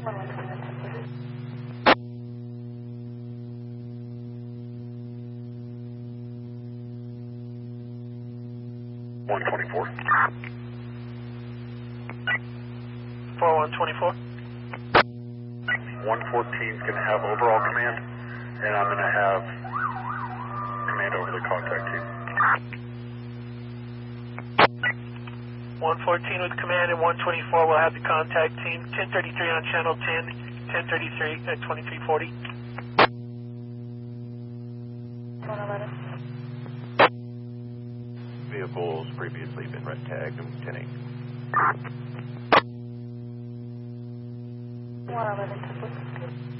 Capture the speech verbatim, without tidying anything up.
one twenty-four. four one twenty-four. one fourteen is going to have overall command, and I'm going to have command over the contact team. one fourteen with command and one twenty-four will have the contact team. ten thirty-three on channel ten, ten thirty-three at twenty-three forty. one eleven. Vehicles previously been red tagged and ten eight. one eleven.